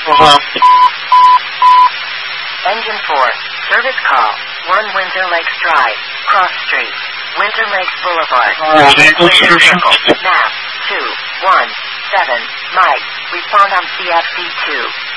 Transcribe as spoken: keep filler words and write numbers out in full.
Uh-huh. Engine four, service call, one Winter Lakes Drive, Cross Street, Winter Lakes Boulevard. Uh, vehicle Winter description. Circle, map, two, one, seven, Mike, respond on C F C two.